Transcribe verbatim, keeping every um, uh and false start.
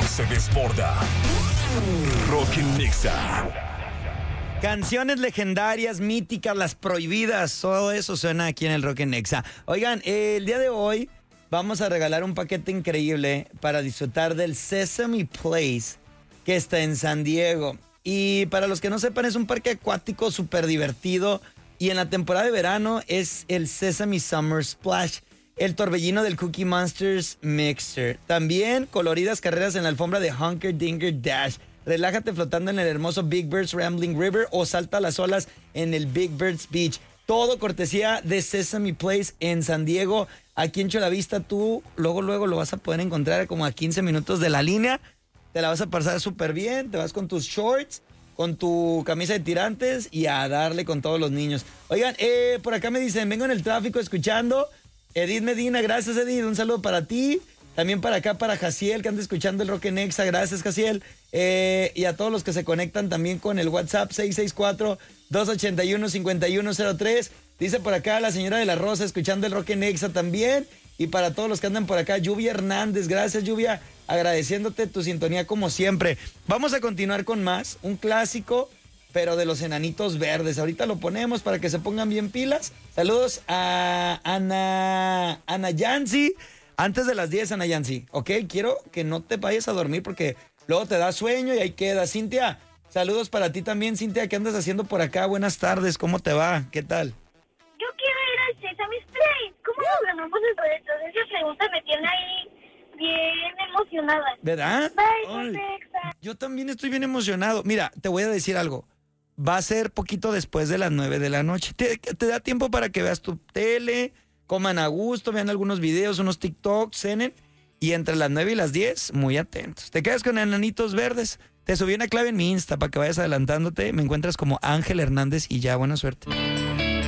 se desborda. Rock en Nexa. Canciones legendarias, míticas, las prohibidas, todo eso suena aquí en el Rock en Nexa. Oigan, eh, el día de hoy vamos a regalar un paquete increíble para disfrutar del Sesame Place que está en San Diego. Y para los que no sepan, es un parque acuático súper divertido y en la temporada de verano es el Sesame Summer Splash, el torbellino del Cookie Monsters Mixer. También coloridas carreras en la alfombra de Hunker Dinker Dash. Relájate flotando en el hermoso Big Bird's Rambling River o salta a las olas en el Big Bird's Beach. Todo cortesía de Sesame Place en San Diego. Aquí en Chulavista tú luego, luego lo vas a poder encontrar como a quince minutos de la línea. Te la vas a pasar súper bien, te vas con tus shorts, con tu camisa de tirantes y a darle con todos los niños. Oigan, eh, por acá me dicen, vengo en el tráfico escuchando. Edith Medina, gracias Edith, un saludo para ti. También para acá, para Jaciel, que anda escuchando el Rock en Nexa. Gracias, Jaciel. Eh, y a todos los que se conectan también con el WhatsApp seis seis cuatro, dos ocho uno, cinco uno cero tres. Dice por acá la señora de la Rosa, escuchando el Rock en Nexa también. Y para todos los que andan por acá, Lluvia Hernández. Gracias, Lluvia. Agradeciéndote tu sintonía como siempre. Vamos a continuar con más. Un clásico, pero de los Enanitos Verdes. Ahorita lo ponemos para que se pongan bien pilas. Saludos a Ana, Ana Yancy. Antes de las diez, Ana Yancy, ¿ok? Quiero que no te vayas a dormir porque luego te da sueño y ahí queda. Cintia, saludos para ti también, Cintia. ¿Qué andas haciendo por acá? Buenas tardes, ¿cómo te va? ¿Qué tal? Yo quiero ir al Sesame Place. ¿Cómo nos ganamos el boleto? Esa pregunta me tiene ahí bien emocionada. ¿Verdad? Bye, Ay, Nexa. yo también estoy bien emocionado. Mira, te voy a decir algo. Va a ser poquito después de las nueve de la noche. Te, te da tiempo para que veas tu tele, coman a gusto, vean algunos videos, unos TikToks, cenen. Y entre las nueve y las diez, muy atentos. Te quedas con Enanitos Verdes. Te subí una clave en mi Insta para que vayas adelantándote. Me encuentras como Ángel Hernández y ya, buena suerte.